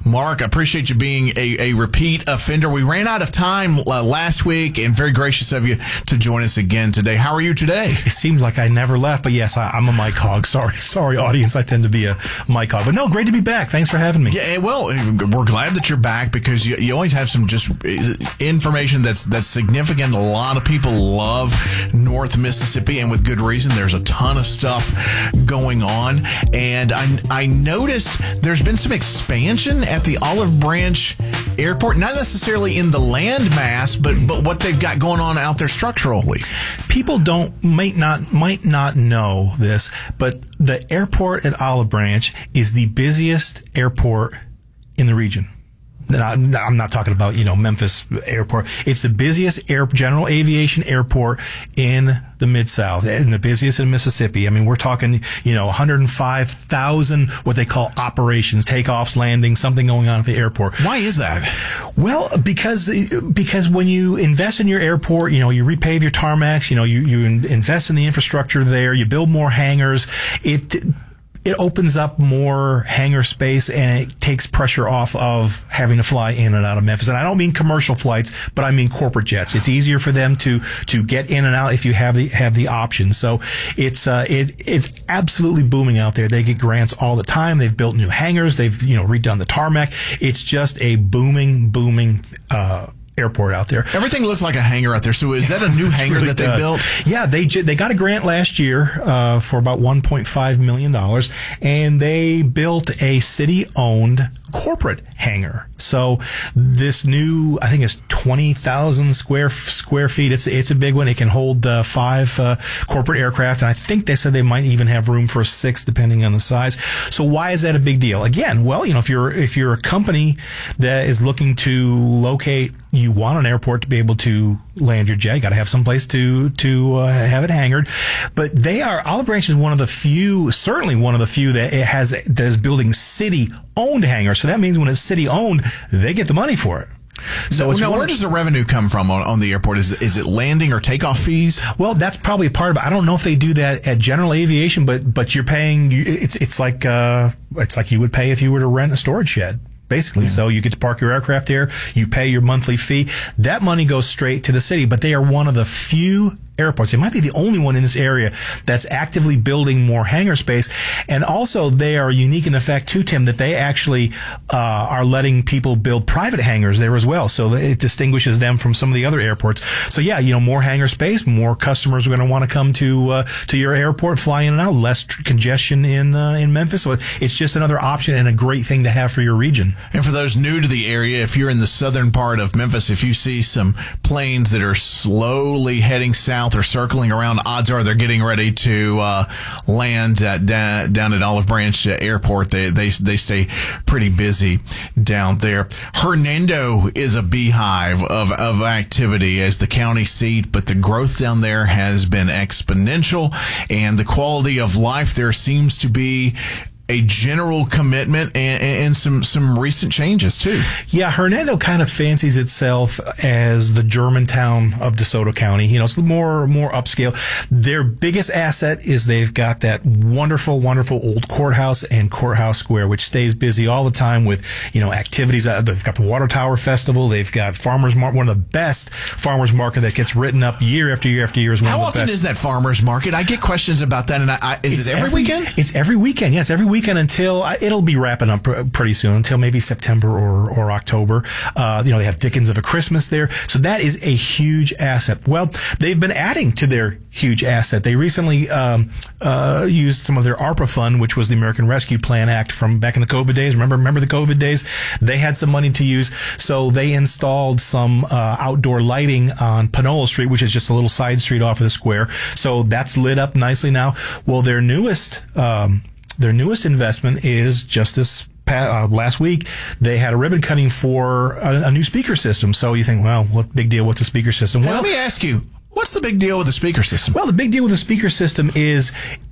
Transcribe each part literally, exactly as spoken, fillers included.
Mark, I appreciate you being a, a repeat offender. We ran out of time uh, last week, and very gracious of you to join us again today. How are you today? It seems like I never left, but yes, I, I'm a mic hog. Sorry, sorry, audience. I tend to be a mic hog. But no, great to be back. Thanks for having me. Yeah, well, we're glad that you're back because you, you always have some just information that's that's significant. A lot of people love North Mississippi, and with good reason. There's a ton of stuff going on, and I, I noticed there's been some expansion at the Olive Branch Airport, not necessarily in the land mass, but but what they've got going on out there structurally. People don't might not might not know this, but the airport at Olive Branch is the busiest airport in the region. I'm not talking about, you know, Memphis Airport. It's the busiest air, general aviation airport in the Mid-South and the busiest in Mississippi. I mean, we're talking, you know, one hundred five thousand what they call operations, takeoffs, landings, something going on at the airport. Why is that? Well, because because when you invest in your airport, you know, you repave your tarmacs, you know, you, you invest in the infrastructure there, you build more hangars, it It opens up more hangar space and it takes pressure off of having to fly in and out of Memphis. And I don't mean commercial flights, but I mean corporate jets. It's easier for them to to get in and out if you have the have the option. So it's uh, it it's absolutely booming out there. They get grants all the time. They've built new hangars. They've you know redone the tarmac. It's just a booming booming. Uh, airport out there. Everything looks like a hangar out there. So is that a new hangar really that they built? Yeah, they they got a grant last year uh, for about one point five million dollars, and they built a city-owned corporate hangar. So this new, I think it's twenty thousand square square feet. It's it's a big one. It can hold uh, five uh, corporate aircraft, and I think they said they might even have room for six, depending on the size. So why is that a big deal? Again, well, you know, if you're if you're a company that is looking to locate, you want an airport to be able to land your jet. You got to have some place to to uh, have it hangared. But they are Olive Branch is one of the few, certainly one of the few that it has that is building city-owned hangars. So that means when it's city-owned, they get the money for it. So now, where does the revenue come from on, on the airport? Is is it landing or takeoff fees? Well, that's probably a part of it. I don't know if they do that at general aviation, but but you're paying. It's it's like uh, it's like you would pay if you were to rent a storage shed. Basically, yeah. So you get to park your aircraft there, you pay your monthly fee. That money goes straight to the city, but they are one of the few airports. It might be the only one in this area that's actively building more hangar space. And also, they are unique in the fact, too, Tim, that they actually uh, are letting people build private hangars there as well. So it distinguishes them from some of the other airports. So, yeah, you know, more hangar space, more customers are going to want to come to uh, to your airport, fly in and out, less tr- congestion in uh, in Memphis. So it's just another option and a great thing to have for your region. And for those new to the area, if you're in the southern part of Memphis, if you see some planes that are slowly heading south or circling around, odds are they're getting ready to uh, land uh, da- down at Olive Branch uh, Airport. They, they they stay pretty busy down there. Hernando is a beehive of, of activity as the county seat, but the growth down there has been exponential, and the quality of life there seems to be a general commitment and, and some, some recent changes, too. Yeah, Hernando kind of fancies itself as the Germantown of DeSoto County. You know, it's more more upscale. Their biggest asset is they've got that wonderful, wonderful old courthouse and Courthouse Square, which stays busy all the time with, you know, activities. They've got the Water Tower Festival. They've got Farmers Market, one of the best farmers market that gets written up year after year after year. Is one How of the often best. is that farmers market? I get questions about that. And I, I, is it's it every, every weekend? It's every weekend. Yes, every weekend. Weekend until it'll be wrapping up pretty soon, until maybe September or, or October. Uh, you know, they have Dickens of a Christmas there. So that is a huge asset. Well, they've been adding to their huge asset. They recently um, uh, used some of their ARPA fund, which was the American Rescue Plan Act from back in the COVID days. Remember, remember the COVID days? They had some money to use. So they installed some uh, outdoor lighting on Panola Street, which is just a little side street off of the square. So that's lit up nicely now. Well, their newest um, Their newest investment is just this uh, last week. They had a ribbon cutting for a, a new speaker system. So you think, well, what big deal? What's a speaker system? Well, let me ask you, what's the big deal with the speaker system? Well, the big deal with the speaker system is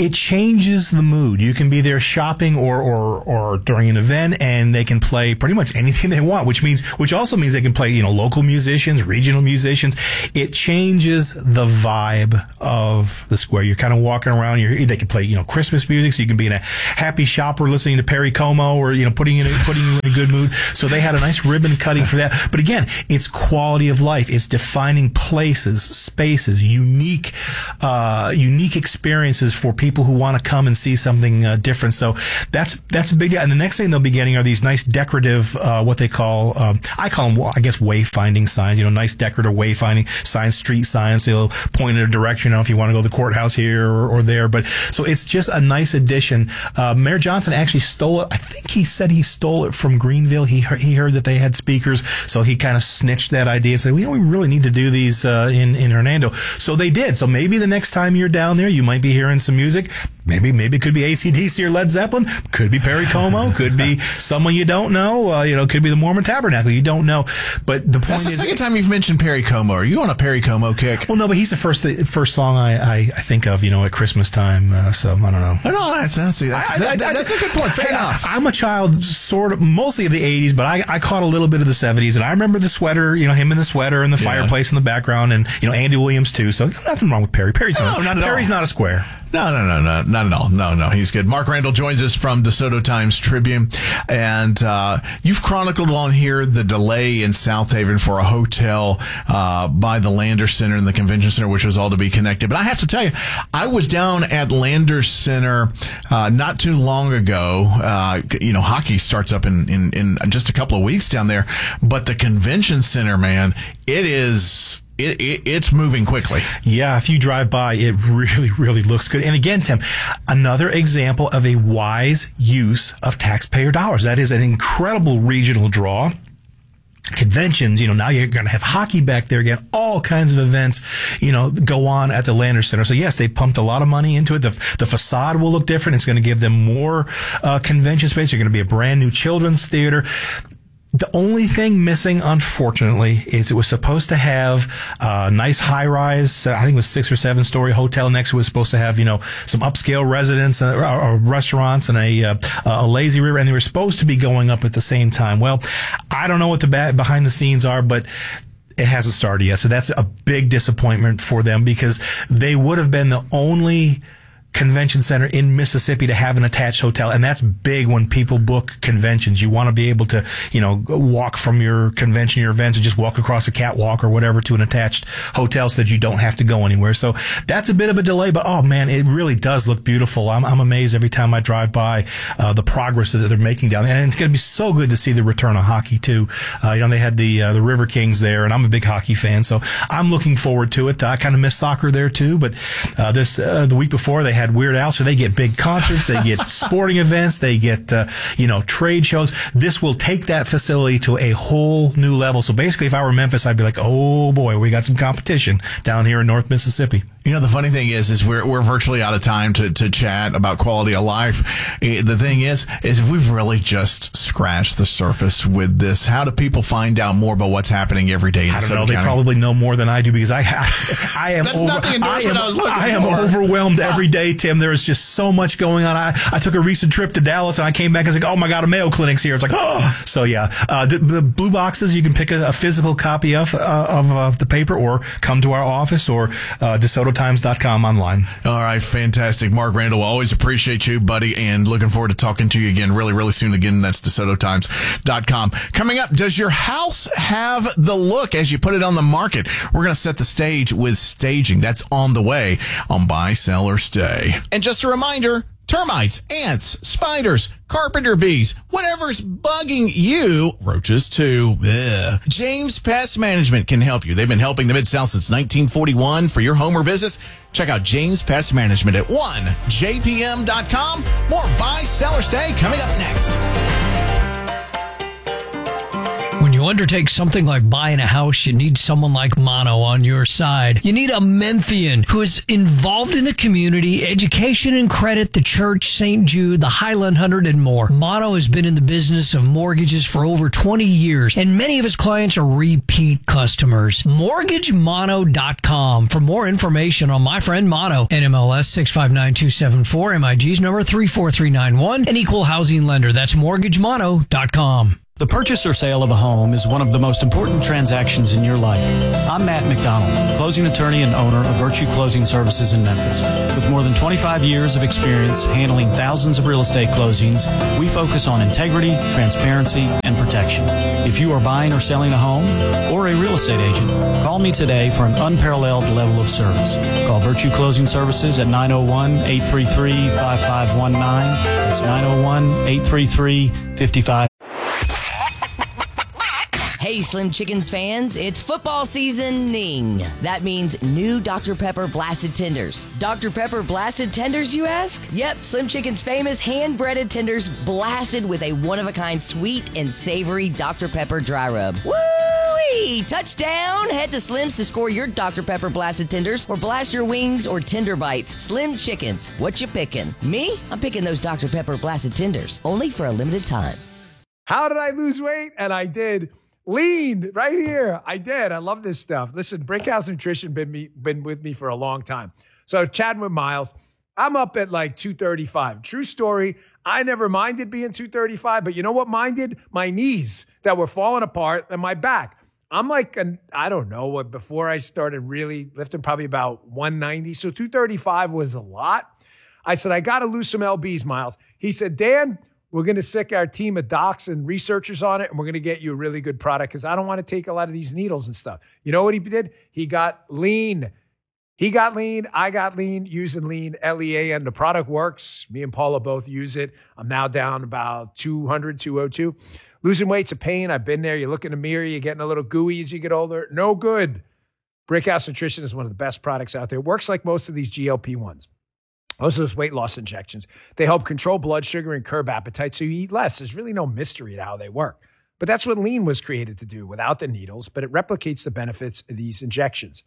it changes the mood. You can be there shopping or, or, or during an event, and they can play pretty much anything they want, which means, which also means they can play, you know, local musicians, regional musicians. It changes the vibe of the square. You're kind of walking around. You're, they can play, you know, Christmas music, so you can be in a happy shopper listening to Perry Como, or, you know, putting in a, putting you in a good mood. So they had a nice ribbon cutting for that. But again, it's quality of life. It's defining places, spaces, unique, uh, unique experiences for people who want to come and see something uh, different. So that's that's a big deal. And the next thing they'll be getting are these nice decorative, uh, what they call, um, I call them, I guess, wayfinding signs. You know, nice decorative wayfinding signs, street signs. They'll point in a direction, you know, if you want to go to the courthouse here or, or there. But so it's just a nice addition. Uh, Mayor Johnson actually stole it. I think he said he stole it from Greenville. He heard, he heard that they had speakers, so he kind of snitched that idea and said, we, we really need to do these uh, in in Hernando. So they did. So maybe the next time you're down there, you might be hearing some music. Maybe maybe it could be A C D C or Led Zeppelin. Could be Perry Como. Could be someone you don't know. Uh, you know, could be the Mormon Tabernacle. You don't know. But the point That's the is, second time you've mentioned Perry Como. Are you on a Perry Como kick? Well, no, but he's the first first song I, I, I think of, you know, at Christmas time. Uh, so I don't know. Oh, no, that's that's, that's, I, I, that, I, that's a good point. Fair hey, enough. I'm a child, sort of, mostly of the eighties, but I, I caught a little bit of the seventies, and I remember the sweater, you know, him in the sweater and the Yeah. fireplace in the background, and, you know, Andy Williams too. So nothing wrong with Perry. Perry's No, not, not at Perry's all. not a square. No, no, no, no, not at all. No, no, he's good. Mark Randall joins us from DeSoto Times Tribune, and uh, you've chronicled on here the delay in South Haven for a hotel uh, by the Landers Center and the Convention Center, which was all to be connected. But I have to tell you, I was down at Landers Center uh, not too long ago. Uh, you know, hockey starts up in, in, in just a couple of weeks down there, but the Convention Center, man, it is... It, it, it's moving quickly. Yeah, if you drive by, it really, really looks good. And again, Tim, another example of a wise use of taxpayer dollars. That is an incredible regional draw. Conventions, you know, now you're going to have hockey back there again, all kinds of events, you know, go on at the Landers Center. So yes, they pumped a lot of money into it. The, the facade will look different. It's going to give them more uh, convention space. You're going to be a brand new children's theater. The only thing missing, unfortunately, is it was supposed to have a nice high-rise, I think it was six or seven-story hotel next to it. It was supposed to have, you know, some upscale residents or, or restaurants and a, uh, a lazy river, and they were supposed to be going up at the same time. Well, I don't know what the ba- behind the scenes are, but it hasn't started yet. So that's a big disappointment for them, because they would have been the only convention center in Mississippi to have an attached hotel, and that's big when people book conventions. You want to be able to, you know, walk from your convention, your events, and just walk across a catwalk or whatever to an attached hotel so that you don't have to go anywhere. So that's a bit of a delay, but oh man, it really does look beautiful. I'm, I'm amazed every time I drive by uh, the progress that they're making down there, and it's going to be so good to see the return of hockey too. Uh, you know, they had the uh, the River Kings there, and I'm a big hockey fan, so I'm looking forward to it. I kind of miss soccer there too, but uh, this uh, the week before they had had Weird Al, so they get big concerts, they get sporting events, they get, uh, you know, trade shows. This will take that facility to a whole new level. So basically, if I were Memphis, I'd be like, oh boy, we got some competition down here in North Mississippi. You know, the funny thing is, is we're we're virtually out of time to, to chat about quality of life. The thing is, is if we've really just scratched the surface with this, how do people find out more about what's happening every day in I don't DeSoto know. They County? probably know more than I do because I I, I am That's over, not the endorsement I am, I was looking I am for. overwhelmed every day, Tim. There is just so much going on. I, I took a recent trip to Dallas and I came back and was like, oh my God, a Mayo Clinic's here. It's like, oh. So yeah, uh, the, the blue boxes, you can pick a, a physical copy of, uh, of uh, the paper or come to our office or uh, DeSoto Times dot com online. All right, fantastic. Mark Randall, always appreciate you, buddy, and looking forward to talking to you again really, really soon. Again, that's DeSoto Times dot com. Coming up, does your house have the look as you put it on the market? We're going to set the stage with staging. That's on the way on Buy, Sell, or Stay. And just a reminder, termites, ants, spiders, carpenter bees, whatever's bugging you, roaches too. Ugh. James Pest Management can help you. They've been helping the Mid-South since nineteen forty-one for your home or business. Check out James Pest Management at one j p m dot com. More Buy, Sell, or Stay coming up next. When you're you undertake something like buying a house, you need someone like Mono on your side. You need a Memphian who is involved in the community, education and credit, the church, Saint Jude, the Highland Hundred, and more. Mono has been in the business of mortgages for over twenty years, and many of his clients are repeat customers. mortgage mono dot com for more information on my friend Mono. N M L S six five nine two seven four, M I G's number three four three nine one, an equal housing lender. That's mortgage mono dot com. The purchase or sale of a home is one of the most important transactions in your life. I'm Matt McDonald, closing attorney and owner of Virtue Closing Services in Memphis. With more than twenty-five years of experience handling thousands of real estate closings, we focus on integrity, transparency, and protection. If you are buying or selling a home or a real estate agent, call me today for an unparalleled level of service. Call Virtue Closing Services at nine oh one, eight three three, five five one nine. That's nine oh one, eight three three, five five. Hey, Slim Chickens fans, it's football seasoning. That means new Doctor Pepper Blasted Tenders. Doctor Pepper Blasted Tenders, you ask? Yep, Slim Chickens' famous hand-breaded tenders blasted with a one-of-a-kind sweet and savory Doctor Pepper dry rub. Woo-wee! Touchdown! Head to Slim's to score your Doctor Pepper Blasted Tenders or blast your wings or tender bites. Slim Chickens, what you picking? Me? I'm picking those Doctor Pepper Blasted Tenders, only for a limited time. How did I lose weight? And I did. Lean right here. I did. I love this stuff. Listen, Brickhouse Nutrition been me been with me for a long time. So chatting with Miles, I'm up at like two thirty-five. True story. I never minded being two thirty-five, but you know what minded? My knees that were falling apart and my back. I'm like, an, I don't know what, before I started really lifting, probably about one ninety. So two thirty-five was a lot. I said, I got to lose some L Bs, Miles. He said, Dan, we're going to sick our team of docs and researchers on it, and we're going to get you a really good product because I don't want to take a lot of these needles and stuff. You know what he did? He got lean. He got lean. I got lean using lean, L E A N. The product works. Me and Paula both use it. I'm now down about two hundred, two oh two. Losing weight's a pain. I've been there. You look in the mirror. You're getting a little gooey as you get older. No good. Brickhouse Nutrition is one of the best products out there. It works like most of these G L P ones. Most of those weight loss injections, they help control blood sugar and curb appetite so you eat less. There's really no mystery to how they work. But that's what lean was created to do without the needles, but it replicates the benefits of these injections.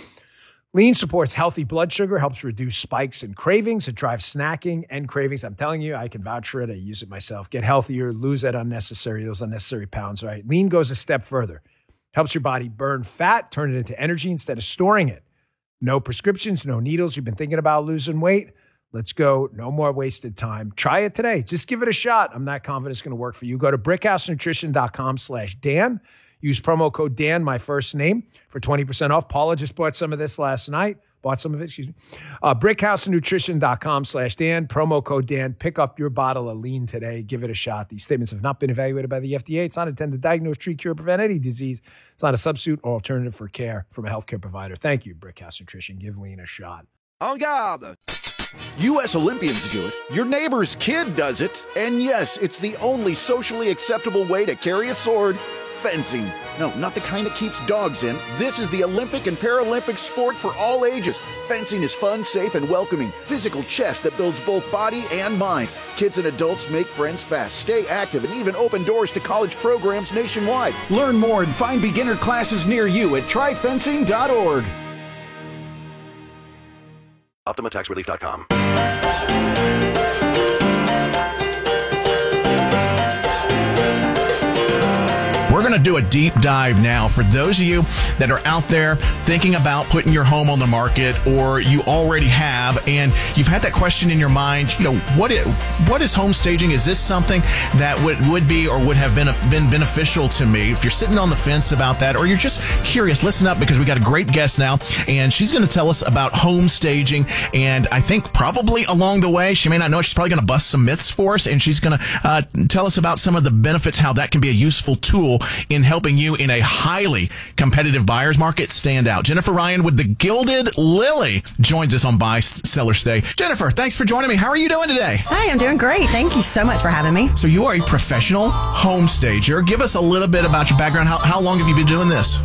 Lean supports healthy blood sugar, helps reduce spikes and cravings. It drives snacking and cravings. I'm telling you, I can vouch for it. I use it myself. Get healthier, lose that unnecessary, those unnecessary pounds, right? Lean goes a step further. Helps your body burn fat, turn it into energy instead of storing it. No prescriptions, no needles. You've been thinking about losing weight? Let's go. No more wasted time. Try it today. Just give it a shot. I'm not confident it's going to work for you. Go to brickhousenutrition.com slash Dan. Use promo code Dan, my first name, for twenty percent off. Paula just bought some of this last night. Bought some of it, excuse me. Uh, brickhousenutrition.com slash Dan. Promo code Dan. Pick up your bottle of lean today. Give it a shot. These statements have not been evaluated by the F D A. It's not intended to diagnose, treat, cure, prevent any disease. It's not a substitute or alternative for care from a healthcare provider. Thank you, Brickhouse Nutrition. Give lean a shot. En garde. U S Olympians do it, your neighbor's kid does it, and yes, it's the only socially acceptable way to carry a sword, fencing. No, not the kind that keeps dogs in. This is the Olympic and Paralympic sport for all ages. Fencing is fun, safe, and welcoming. Physical chess that builds both body and mind. Kids and adults make friends fast, stay active, and even open doors to college programs nationwide. Learn more and find beginner classes near you at try fencing dot org. Optima Tax Relief dot com. We're going to do a deep dive now for those of you that are out there thinking about putting your home on the market, or you already have, and you've had that question in your mind, you know, what is, what is home staging? Is this something that would, would be or would have been, been beneficial to me? If you're sitting on the fence about that, or you're just curious, listen up, because we got a great guest now, and she's going to tell us about home staging. And I think probably along the way, she may not know, she's probably going to bust some myths for us, and she's going to uh, tell us about some of the benefits, how that can be a useful tool in helping you in a highly competitive buyer's market stand out. Jennifer Ryan with the Gilded Lily joins us on Buy, Seller, Stay. Jennifer, thanks for joining me. How are you doing today? Hi, I'm doing great. Thank you so much for having me. So you are a professional home stager. Give us a little bit about your background. How, how long have you been doing this?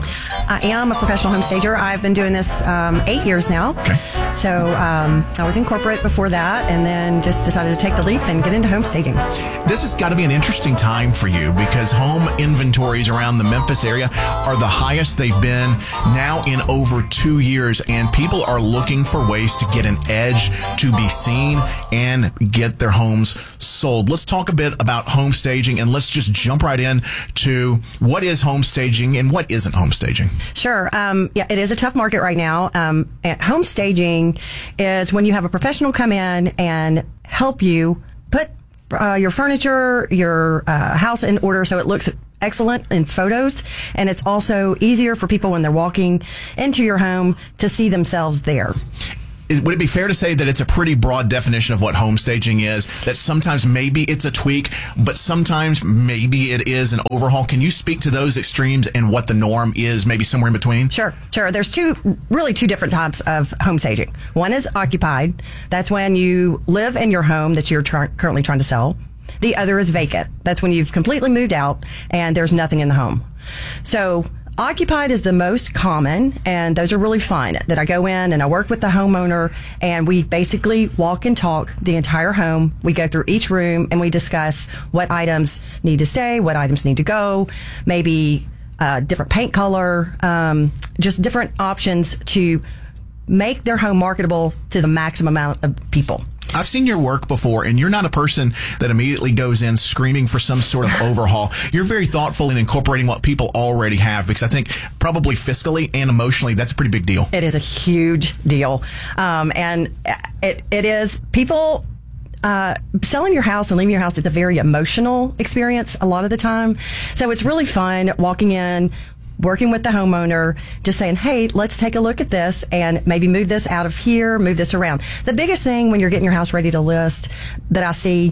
I am a professional home stager. I've been doing this um, eight years now. Okay. So um, I was in corporate before that, and then just decided to take the leap and get into home staging. This has got to be an interesting time for you because home inventories around the Memphis area are the highest they've been now in over two years, and people are looking for ways to get an edge, to be seen, and get their homes sold. Let's talk a bit about home staging, and let's just jump right in to what is home staging and what isn't home staging. Sure. Um, yeah, it is a tough market right now. Um, and home staging is when you have a professional come in and help you put uh, your furniture, your uh, house in order so it looks excellent in photos, and it's also easier for people when they're walking into your home to see themselves there. Is, would it be fair to say that it's a pretty broad definition of what home staging is? That sometimes maybe it's a tweak, but sometimes maybe it is an overhaul. Can you speak to those extremes and what the norm is, maybe somewhere in between? Sure, sure. There's two, really two different types of home staging. One is occupied. That's when you live in your home that you're try- currently trying to sell. The other is vacant. That's when you've completely moved out and there's nothing in the home. So occupied is the most common, and those are really fun. That I go in and I work with the homeowner, and we basically walk and talk the entire home. We go through each room and we discuss what items need to stay, what items need to go, maybe uh, different paint color, um, just different options to make their home marketable to the maximum amount of people. I've seen your work before, and you're not a person that immediately goes in screaming for some sort of overhaul. You're very thoughtful in incorporating what people already have, because I think probably fiscally and emotionally, that's a pretty big deal. It is a huge deal. Um, and it it is people... Uh, selling your house and leaving your house is a very emotional experience a lot of the time. So it's really fun walking in, working with the homeowner, just saying, hey, let's take a look at this and maybe move this out of here, move this around. The biggest thing when you're getting your house ready to list that I see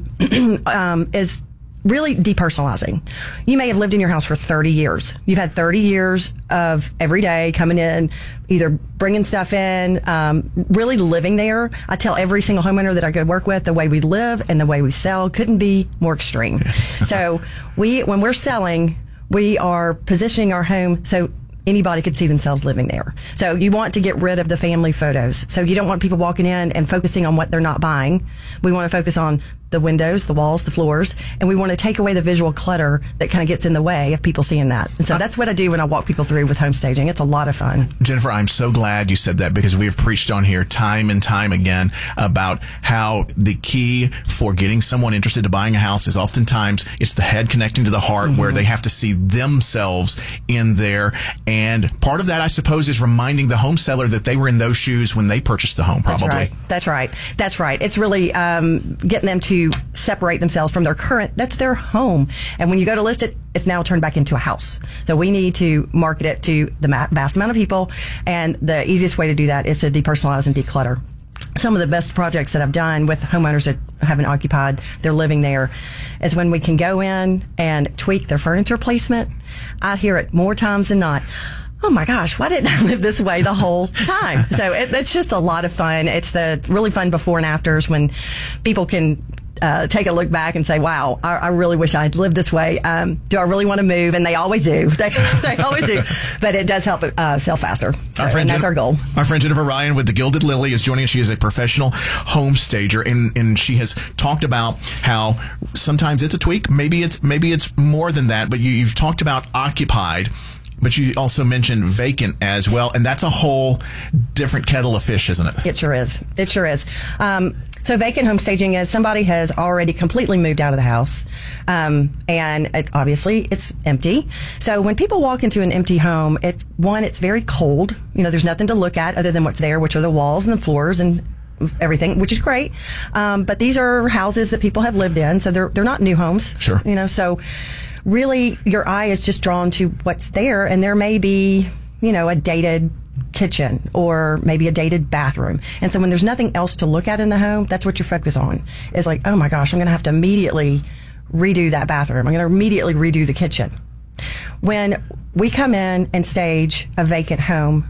um, is really depersonalizing. You may have lived in your house for thirty years. You've had thirty years of every day coming in, either bringing stuff in, um, really living there. I tell every single homeowner that I go work with, the way we live and the way we sell couldn't be more extreme. So we, when we're selling, we are positioning our home so anybody could see themselves living there. So you want to get rid of the family photos. So you don't want people walking in and focusing on what they're not buying. We want to focus on the windows, the walls, the floors, and we want to take away the visual clutter that kind of gets in the way of people seeing that. And so that's what I do when I walk people through with home staging. It's a lot of fun. Jennifer, I'm so glad you said that, because we have preached on here time and time again about how the key for getting someone interested to buying a house is oftentimes it's the head connecting to the heart, mm-hmm. where they have to see themselves in there. And part of that, I suppose, is reminding the home seller that they were in those shoes when they purchased the home, probably. That's right. That's right. That's right. It's really um, getting them to separate themselves from their current, that's their home. And when you go to list it, it's now turned back into a house. So we need to market it to the vast amount of people. And the easiest way to do that is to depersonalize and declutter. Some of the best projects that I've done with homeowners that haven't occupied, they're living there, is when we can go in and tweak their furniture placement. I hear it more times than not. Oh my gosh, why didn't I live this way the whole time? So it, it's just a lot of fun. It's the really fun before and afters when people can Uh, take a look back and say, wow, I, I really wish I had lived this way. Um, do I really want to move? And they always do. They, they always do. But it does help uh, sell faster. So, our friend and that's Jen- our goal. Our friend Jennifer Ryan with the Gilded Lily is joining us. She is a professional home stager, and, and she has talked about how sometimes it's a tweak. Maybe it's maybe it's more than that. But you, you've talked about occupied. But you also mentioned vacant as well, and that's a whole different kettle of fish, isn't it? It sure is. It sure is. Um, so vacant home staging is somebody has already completely moved out of the house, um, and it, obviously it's empty. So when people walk into an empty home, it one, it's very cold. You know, there's nothing to look at other than what's there, which are the walls and the floors and everything, which is great. Um, but these are houses that people have lived in, so they're they're not new homes. Sure. You know, so really your eye is just drawn to what's there, and there may be, you know, a dated kitchen or maybe a dated bathroom. And so when there's nothing else to look at in the home, that's what you focus on. Is like, oh my gosh, I'm going to have to immediately redo that bathroom. I'm going to immediately redo the kitchen. When we come in and stage a vacant home,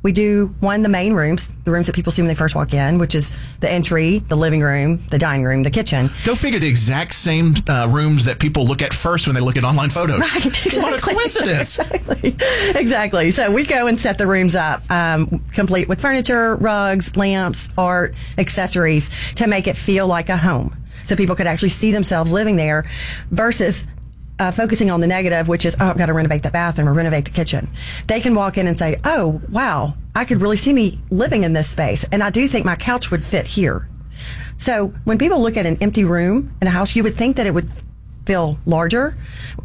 we do one, the main rooms, the rooms that people see when they first walk in, which is the entry, the living room, the dining room, the kitchen. Go figure, the exact same uh, rooms that people look at first when they look at online photos. Right, exactly. What a coincidence. Exactly. Exactly. So we go and set the rooms up, um, complete with furniture, rugs, lamps, art, accessories, to make it feel like a home. So people could actually see themselves living there versus Uh, focusing on the negative, which is, oh, I've got to renovate the bathroom or renovate the kitchen. They can walk in and say, oh, wow, I could really see me living in this space. And I do think my couch would fit here. So when people look at an empty room in a house, you would think that it would feel larger.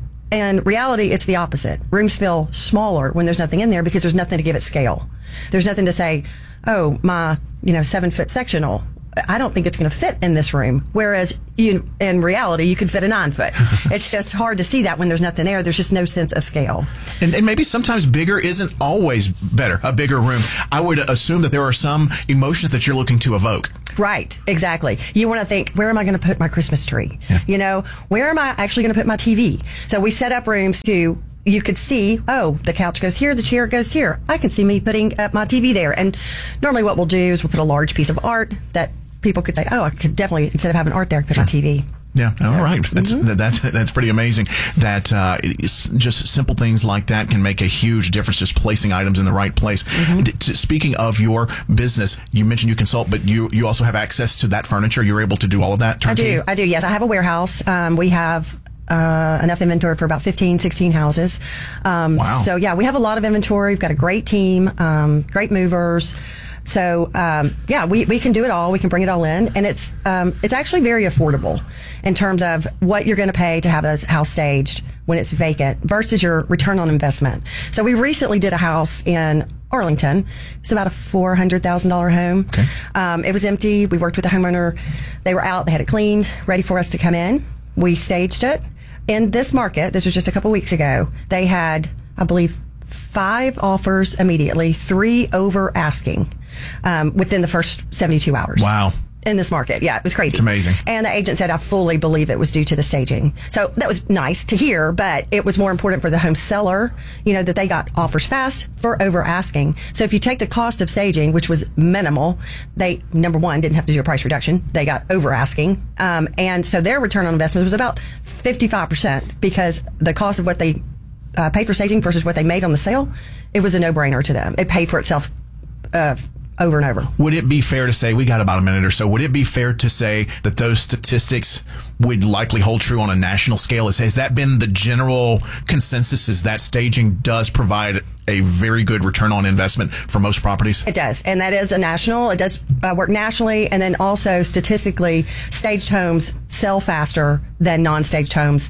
In reality, it's the opposite. Rooms feel smaller when there's nothing in there because there's nothing to give it scale. There's nothing to say, oh, my, you know, seven foot sectional, I don't think it's going to fit in this room. Whereas you, in reality, you could fit a nine foot. It's just hard to see that when there's nothing there. There's just no sense of scale. And, and maybe sometimes bigger isn't always better, a bigger room. I would assume that there are some emotions that you're looking to evoke. Right, exactly. You want to think, where am I going to put my Christmas tree? Yeah. You know, where am I actually going to put my T V? So we set up rooms to, you could see, oh, the couch goes here, the chair goes here. I can see me putting up my T V there. And normally what we'll do is we'll put a large piece of art that people could say, oh, I could definitely, instead of having art there, put my T V. Yeah, all right. That's mm-hmm. that's that's pretty amazing. That uh, just simple things like that can make a huge difference. Just placing items in the right place. Mm-hmm. Speaking of your business, you mentioned you consult, but you you also have access to that furniture. You're able to do all of that. Turnkey? I do. I do. Yes, I have a warehouse. Um, we have uh, enough inventory for about fifteen, sixteen houses. Um, wow. So yeah, we have a lot of inventory. We've got a great team, um, great movers. So, um, yeah, we, we can do it all. We can bring it all in. And it's um, it's actually very affordable in terms of what you're going to pay to have a house staged when it's vacant versus your return on investment. So we recently did a house in Arlington. It's about a four hundred thousand dollars home. Okay. Um, it was empty. We worked with the homeowner. They were out. They had it cleaned, ready for us to come in. We staged it. In this market, this was just a couple weeks ago, they had, I believe, five offers immediately, three over asking. Um, within the first seventy-two hours. Wow. In this market. Yeah, it was crazy. It's amazing. And the agent said, I fully believe it was due to the staging. So that was nice to hear, but it was more important for the home seller, you know, that they got offers fast for over asking. So if you take the cost of staging, which was minimal, they, number one, didn't have to do a price reduction. They got over asking. Um, and so their return on investment was about fifty-five percent because the cost of what they uh, paid for staging versus what they made on the sale, it was a no-brainer to them. It paid for itself uh, over and over. Would it be fair to say, we got about a minute or so, would it be fair to say that those statistics would likely hold true on a national scale? Has, has that been the general consensus, is that staging does provide a very good return on investment for most properties? It does. And that is a national, it does uh, work nationally. And then also statistically, staged homes sell faster than non-staged homes.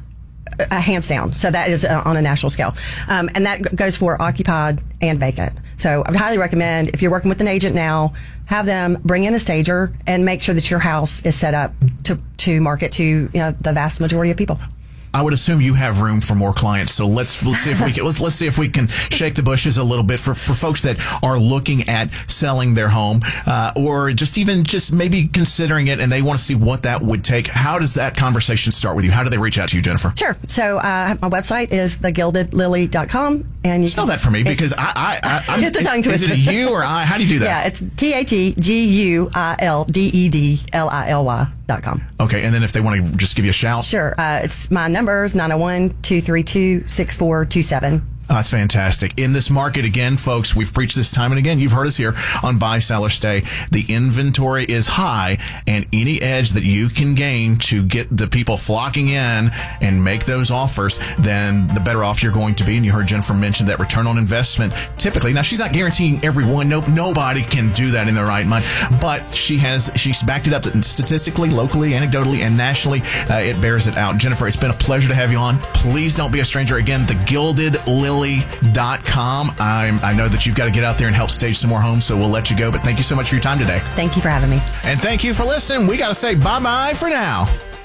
Uh, hands down. So that is uh, on a national scale. Um, and that g- goes for occupied and vacant. So I would highly recommend, if you're working with an agent now, have them bring in a stager and make sure that your house is set up to, to market to, you know, the vast majority of people. I would assume you have room for more clients, so let's let's see if we can let's let's see if we can shake the bushes a little bit for, for folks that are looking at selling their home, uh, or just even just maybe considering it, and they want to see what that would take. How does that conversation start with you? How do they reach out to you, Jennifer? Sure. So uh, my website is the gilded lily dot com, and you spell can, that for me because I I, I I'm, it's a tongue is, is twister. it a U or I? How do you do that? Yeah, it's T H E G U I L D E D L I L Y dot com. Okay, and then if they want to just give you a shout, sure. Uh, it's my numbers nine oh one, two three two, six four two seven. Oh, that's fantastic. In this market, again, folks, we've preached this time and again. You've heard us here on Buy, Sell, or Stay. The inventory is high, and any edge that you can gain to get the people flocking in and make those offers, then the better off you're going to be. And you heard Jennifer mention that return on investment typically, now she's not guaranteeing everyone. Nope, nobody can do that in their right mind, but she has, she's backed it up statistically, locally, anecdotally, and nationally. Uh, it bears it out. Jennifer, it's been a pleasure to have you on. Please don't be a stranger. Again, the Gilded Lily dot com. I'm, I know that you've got to get out there and help stage some more homes, so we'll let you go. But thank you so much for your time today. Thank you for having me. And thank you for listening. We got to say bye-bye for now.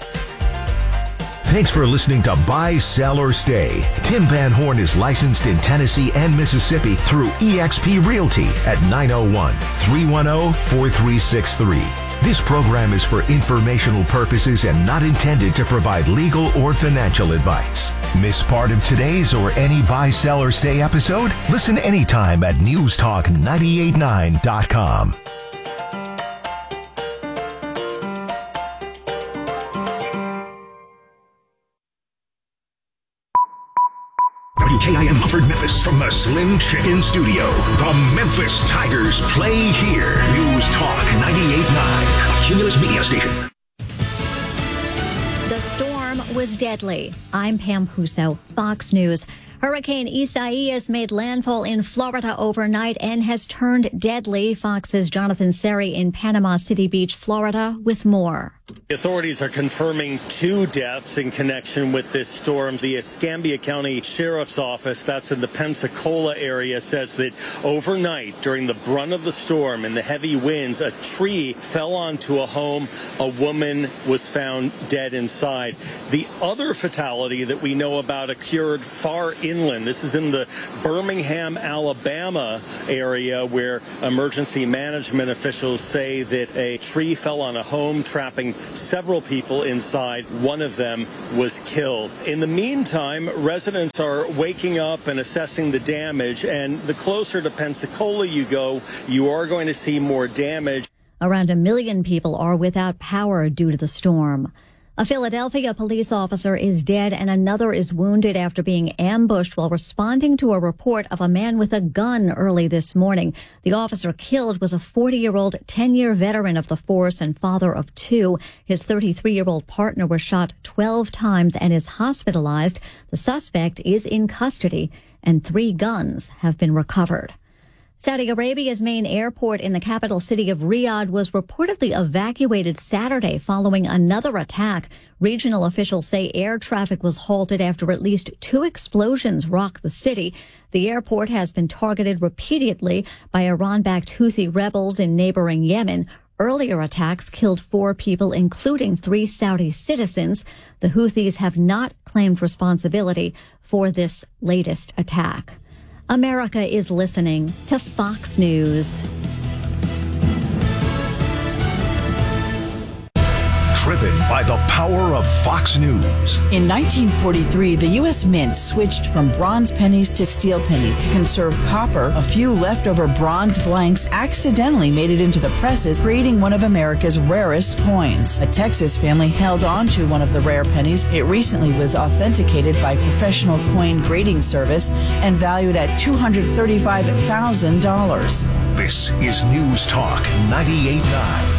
Thanks for listening to Buy, Sell, or Stay. Tim Van Horn is licensed in Tennessee and Mississippi through eXp Realty at nine oh one, three one zero, four three six three. This program is for informational purposes and not intended to provide legal or financial advice. Miss part of today's or any buy, sell, or stay episode? Listen anytime at news talk nine eight nine dot com. W K I M Mumford, Memphis, from the Slim Chicken Studio. The Memphis Tigers play here. News Talk ninety-eight point nine, a Cumulus Media station. The storm was deadly. I'm Pam Huso, Fox News. Hurricane Isaias made landfall in Florida overnight and has turned deadly. Fox's Jonathan Seri in Panama City Beach, Florida, with more. Authorities are confirming two deaths in connection with this storm. The Escambia County Sheriff's Office, that's in the Pensacola area, says that overnight during the brunt of the storm and the heavy winds, a tree fell onto a home. A woman was found dead inside. The other fatality that we know about occurred far inland. This is in the Birmingham, Alabama area, where emergency management officials say that a tree fell on a home, trapping several people inside. One of them was killed. In the meantime, residents are waking up and assessing the damage, and the closer to Pensacola you go, you are going to see more damage. Around a million people are without power due to the storm. A Philadelphia police officer is dead and another is wounded after being ambushed while responding to a report of a man with a gun early this morning. The officer killed was a forty-year-old, ten-year veteran of the force and father of two. His thirty-three-year-old partner was shot twelve times and is hospitalized. The suspect is in custody, and three guns have been recovered. Saudi Arabia's main airport in the capital city of Riyadh was reportedly evacuated Saturday following another attack. Regional officials say air traffic was halted after at least two explosions rocked the city. The airport has been targeted repeatedly by Iran-backed Houthi rebels in neighboring Yemen. Earlier attacks killed four people, including three Saudi citizens. The Houthis have not claimed responsibility for this latest attack. America is listening to Fox News. Driven by the power of Fox News. In nineteen forty-three, the U S Mint switched from bronze pennies to steel pennies to conserve copper. A few leftover bronze blanks accidentally made it into the presses, creating one of America's rarest coins. A Texas family held on to one of the rare pennies. It recently was authenticated by Professional Coin Grading Service and valued at two hundred thirty-five thousand dollars. This is News Talk ninety-eight point nine.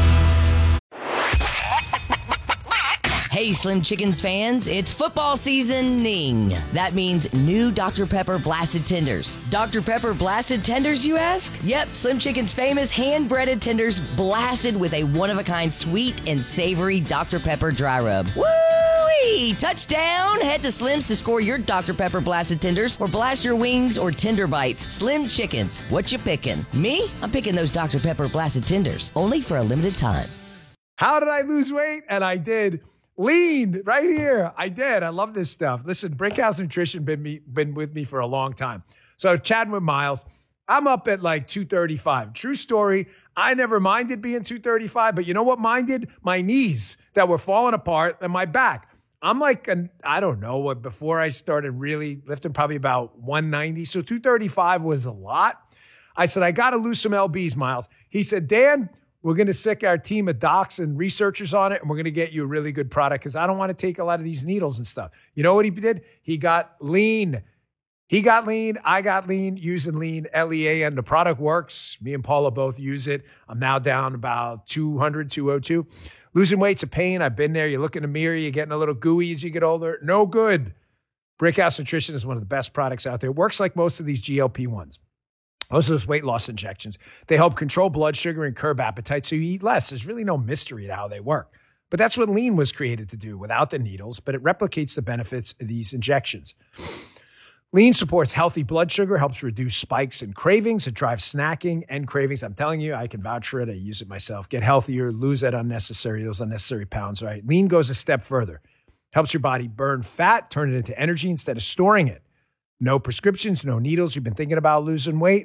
Hey, Slim Chickens fans, it's football seasoning. That means new Doctor Pepper Blasted Tenders. Doctor Pepper Blasted Tenders, you ask? Yep, Slim Chickens' famous hand-breaded tenders blasted with a one-of-a-kind sweet and savory Doctor Pepper dry rub. Woo-wee! Touchdown! Head to Slim's to score your Doctor Pepper Blasted Tenders or blast your wings or tender bites. Slim Chickens, what you picking? Me? I'm picking those Doctor Pepper Blasted Tenders, only for a limited time. How did I lose weight? And I did. Lean right here. I did. I love this stuff. Listen, Brickhouse Nutrition been me been with me for a long time. So chatting with Miles, I'm up at like two thirty-five. True story. I never minded being two thirty-five, but you know what minded? My knees that were falling apart and my back. I'm like, an, I don't know what, before I started really lifting, probably about one ninety. So two thirty-five was a lot. I said, I got to lose some L Bs, Miles. He said, Dan, we're going to sick our team of docs and researchers on it, and we're going to get you a really good product because I don't want to take a lot of these needles and stuff. You know what he did? He got lean. He got lean. I got lean using lean, L E A, and the product works. Me and Paula both use it. I'm now down about two hundred, two oh two. Losing weight's a pain. I've been there. You look in the mirror, you're getting a little gooey as you get older. No good. Brickhouse Nutrition is one of the best products out there. It works like most of these G L P ones. Most of those weight loss injections, they help control blood sugar and curb appetite so you eat less. There's really no mystery to how they work. But that's what lean was created to do without the needles, but it replicates the benefits of these injections. Lean supports healthy blood sugar, helps reduce spikes and cravings. It drives snacking and cravings. I'm telling you, I can vouch for it. I use it myself. Get healthier, lose that unnecessary, those unnecessary pounds, right? Lean goes a step further. Helps your body burn fat, turn it into energy instead of storing it. No prescriptions, no needles. You've been thinking about losing weight?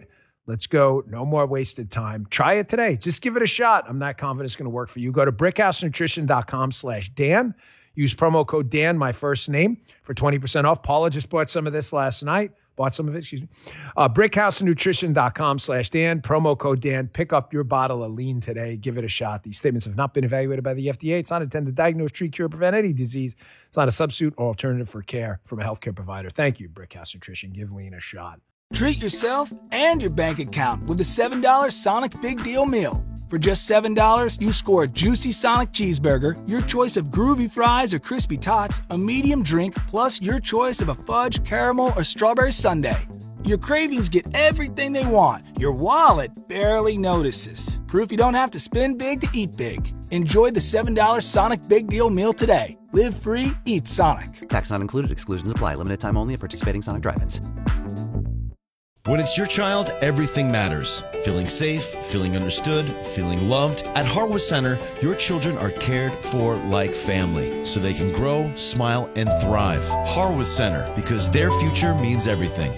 Let's go. No more wasted time. Try it today. Just give it a shot. I'm not confident it's going to work for you. Go to brickhousenutrition.com slash Dan. Use promo code Dan, my first name, for twenty percent off. Paula just bought some of this last night. Bought some of it, excuse me. Uh, brickhousenutrition.com slash Dan. Promo code Dan. Pick up your bottle of lean today. Give it a shot. These statements have not been evaluated by the F D A. It's not intended to diagnose, treat, cure, prevent any disease. It's not a substitute or alternative for care from a healthcare provider. Thank you, Brickhouse Nutrition. Give lean a shot. Treat yourself and your bank account with the seven dollar Sonic Big Deal Meal. For just seven dollars, you score a juicy Sonic cheeseburger, your choice of groovy fries or crispy tots, a medium drink, plus your choice of a fudge, caramel, or strawberry sundae. Your cravings get everything they want. Your wallet barely notices. Proof you don't have to spend big to eat big. Enjoy the seven dollar Sonic Big Deal Meal today. Live free, eat Sonic. Tax not included. Exclusions apply. Limited time only at participating Sonic drive-ins. When it's your child, everything matters. Feeling safe, feeling understood, feeling loved. At Harwood Center, your children are cared for like family, so they can grow, smile, and thrive. Harwood Center, because their future means everything.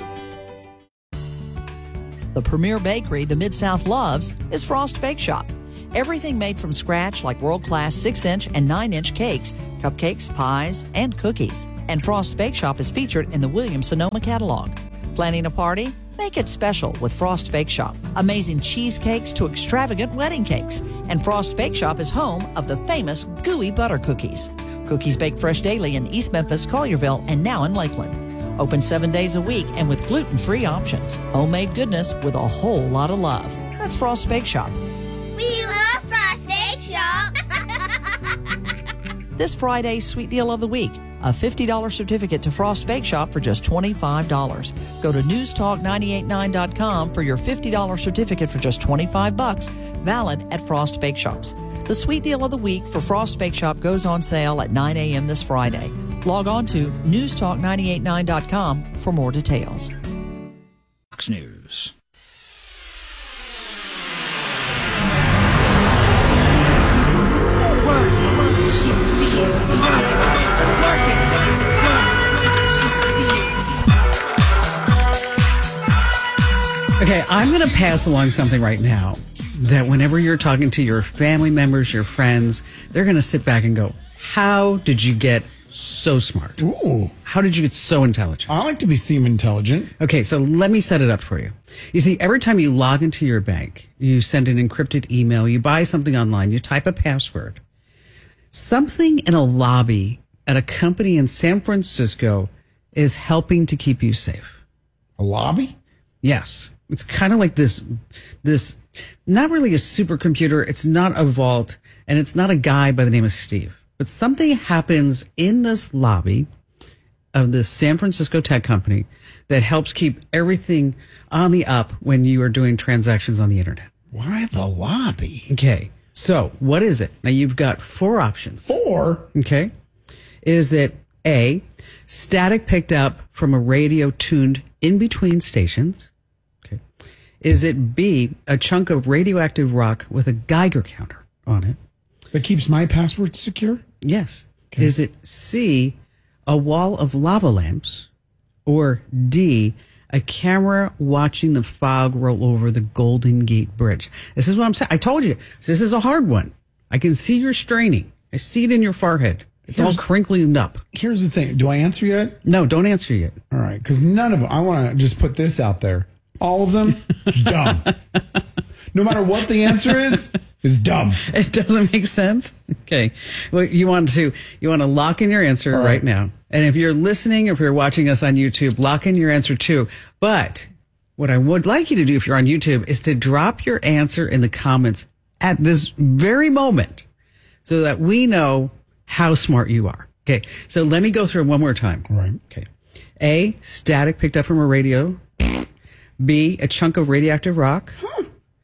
The premier bakery the Mid-South loves is Frost Bake Shop. Everything made from scratch like world-class six inch and nine inch cakes, cupcakes, pies, and cookies. And Frost Bake Shop is featured in the Williams-Sonoma catalog. Planning a party? Make it special with Frost Bake Shop. Amazing cheesecakes to extravagant wedding cakes. And Frost Bake Shop is home of the famous gooey butter cookies. Cookies baked fresh daily in East Memphis, Collierville, and now in Lakeland. Open seven days a week and with gluten-free options. Homemade goodness with a whole lot of love. That's Frost Bake Shop. We love Frost Bake Shop. This Friday's Sweet Deal of the Week. A fifty dollars certificate to Frost Bake Shop for just twenty-five dollars. Go to news talk nine eight nine dot com for your fifty dollars certificate for just twenty-five bucks, valid at Frost Bake Shops. The Sweet Deal of the Week for Frost Bake Shop goes on sale at nine a.m. this Friday. Log on to news talk nine eight nine dot com for more details. Fox News. Okay, I'm going to pass along something right now that whenever you're talking to your family members, your friends, they're going to sit back and go, how did you get so smart? Ooh. How did you get so intelligent? I like to be seem intelligent. Okay, so let me set it up for you. You see, every time you log into your bank, you send an encrypted email, you buy something online, you type a password. Something in a lobby at a company in San Francisco is helping to keep you safe. A lobby? Yes. It's kind of like this, this, not really a supercomputer. It's not a vault, and it's not a guy by the name of Steve. But something happens in this lobby of this San Francisco tech company that helps keep everything on the up when you are doing transactions on the internet. Why the lobby? Okay. So what is it? Now you've got four options. Four? Okay. Is it A, static picked up from a radio tuned in between stations? Okay. Is it B, a chunk of radioactive rock with a Geiger counter on it? That keeps my password secure? Yes. Okay. Is it C, a wall of lava lamps? Or D, a camera watching the fog roll over the Golden Gate Bridge? This is what I'm saying. I told you, this is a hard one. I can see you're straining. I see it in your forehead. It's here's, all crinkling up. Here's the thing. Do I answer yet? No, don't answer yet. All right. Because none of them, I want to just put this out there. All of them, dumb. No matter what the answer is, is dumb. It doesn't make sense. Okay. Well, you want to, you want to lock in your answer right. right now. And if you're listening, or if you're watching us on YouTube, lock in your answer too. But what I would like you to do if you're on YouTube is to drop your answer in the comments at this very moment so that we know how smart you are. Okay. So let me go through it one more time. All right. Okay. A, static picked up from a radio. B, a chunk of radioactive rock. Huh.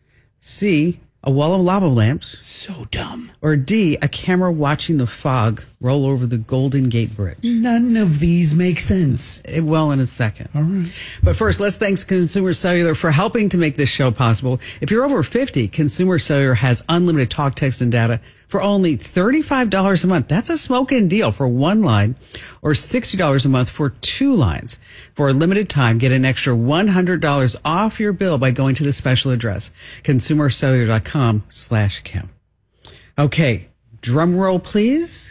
C, a wall of lava lamps. So dumb. Or D, a camera watching the fog roll over the Golden Gate Bridge. None of these make sense. It, well, in a second. All right. But first, let's thank Consumer Cellular for helping to make this show possible. If you're over fifty, Consumer Cellular has unlimited talk, text, and data for only thirty-five dollars a month. That's a smoking deal for one line, or sixty dollars a month for two lines. For a limited time, get an extra one hundred dollars off your bill by going to the special address, consumercellular.com slash Kim. Okay, drum roll, please.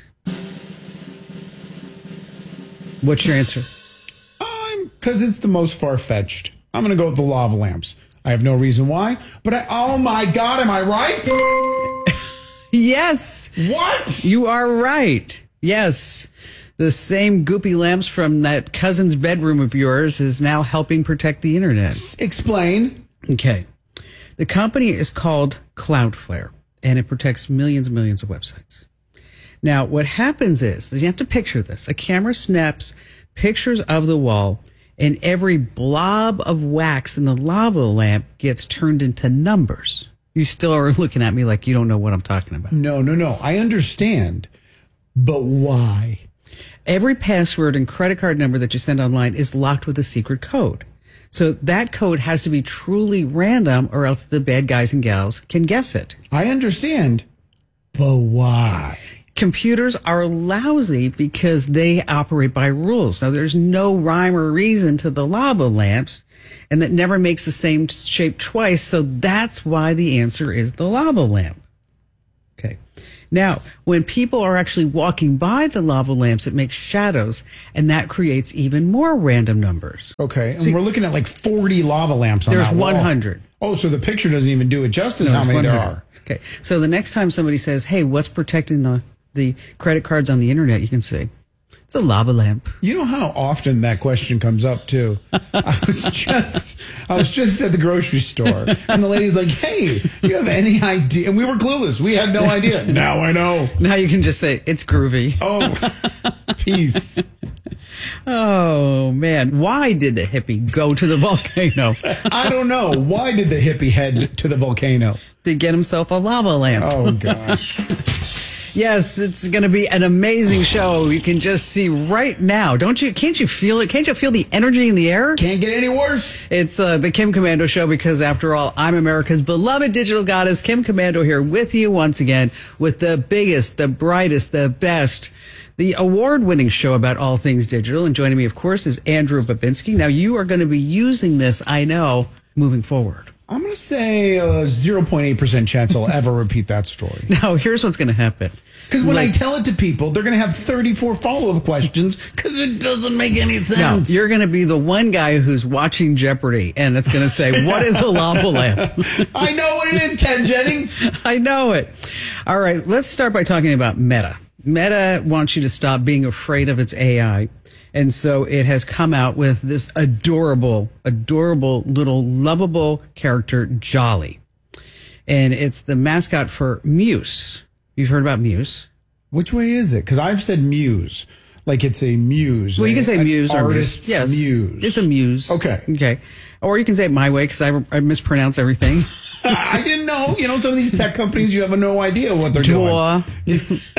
What's your answer? I'm because it's the most far-fetched. I'm going to go with the lava lamps. I have no reason why, but I, oh my God, am I right? Yes. What? You are right. Yes. The same goopy lamps from that cousin's bedroom of yours is now helping protect the internet. Explain. Okay. The company is called Cloudflare, and it protects millions and millions of websites. Now, what happens is, you have to picture this. A camera snaps pictures of the wall, and every blob of wax in the lava lamp gets turned into numbers. You still are looking at me like you don't know what I'm talking about. No, no, no. I understand. But why? Every password and credit card number that you send online is locked with a secret code. So that code has to be truly random, or else the bad guys and gals can guess it. I understand. But why? Computers are lousy because they operate by rules. Now, there's no rhyme or reason to the lava lamps, and that never makes the same shape twice. So that's why the answer is the lava lamp. Okay. Now, when people are actually walking by the lava lamps, it makes shadows, and that creates even more random numbers. Okay. And See, we're looking at like forty lava lamps on there's that wall. one hundred. Oh, so the picture doesn't even do it justice No, how many there's there one hundred. are. Okay. So the next time somebody says, hey, what's protecting the, the credit cards on the internet, you can say, it's a lava lamp. You know how often that question comes up too. I was just, I was just at the grocery store, and the lady's like, "Hey, you have any idea?" And we were clueless. We had no idea. Now I know. Now you can just say it's groovy. Oh, peace. Oh man, why did the hippie go to the volcano? I don't know. Why did the hippie head to the volcano? To get himself a lava lamp. Oh gosh. Yes, it's going to be an amazing show. You can just see right now. Don't you? Can't you feel it? Can't you feel the energy in the air? Can't get any worse. It's uh, the Kim Komando Show, because after all, I'm America's beloved digital goddess, Kim Komando, here with you once again with the biggest, the brightest, the best, the award-winning show about all things digital. And joining me, of course, is Andrew Babinski. Now, you are going to be using this, I know, moving forward. I'm going to say a zero point eight percent chance I'll ever repeat that story. Now, here's what's going to happen. Because when like, I tell it to people, they're going to have thirty-four follow-up questions because it doesn't make any sense. No, you're going to be the one guy who's watching Jeopardy, and it's going to say, what is a lava lamp? I know what it is, Ken Jennings. I know it. All right, let's start by talking about Meta. Meta wants you to stop being afraid of its A I. And so it has come out with this adorable, adorable little lovable character, Jolly. And it's the mascot for Muse. You've heard about Muse. Which way is it? Because I've said Muse. Like it's a muse. Well, you can say Muse or artist's Muse. Yes. Muse. It's a Muse. Okay. Okay. Or you can say it my way, because I, I mispronounce everything. I didn't know. You know, some of these tech companies, you have no idea what they're Door, doing.